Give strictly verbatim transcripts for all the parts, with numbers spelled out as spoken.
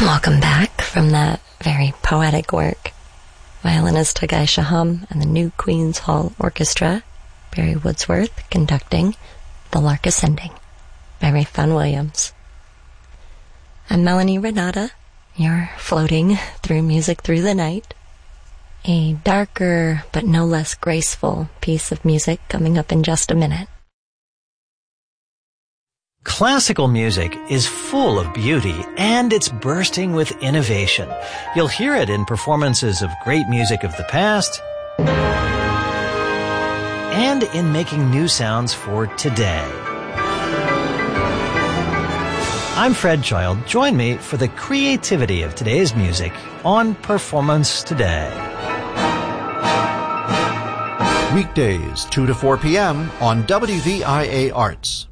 Welcome back from that very poetic work. Violinist Hagai Shaham and the New Queen's Hall Orchestra, Barry Woodsworth conducting The Lark Ascending by Ralph Vaughan Williams. I'm Melanie Renata. You're floating through music through the night. A darker but no less graceful piece of music coming up in just a minute. Classical music is full of beauty, and it's bursting with innovation. You'll hear it in performances of great music of the past and in making new sounds for today. I'm Fred Child. Join me for the creativity of today's music on Performance Today. Weekdays, two to four p.m. on W V I A Arts.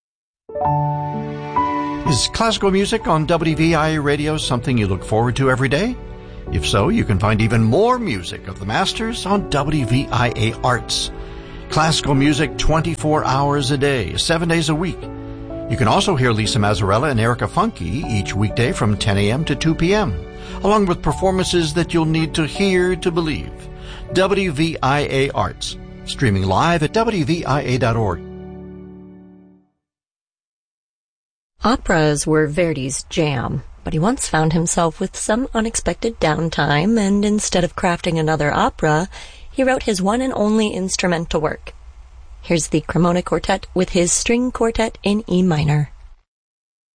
Is classical music on W V I A Radio something you look forward to every day? If so, you can find even more music of the masters on W V I A Arts. Classical music twenty-four hours a day, seven days a week. You can also hear Lisa Mazzarella and Erica Funke each weekday from ten a.m. to two p.m., along with performances that you'll need to hear to believe. W V I A Arts, streaming live at W V I A dot org. Operas were Verdi's jam, but he once found himself with some unexpected downtime, and instead of crafting another opera, he wrote his one and only instrumental work. Here's the Cremona Quartet with his string quartet in E minor.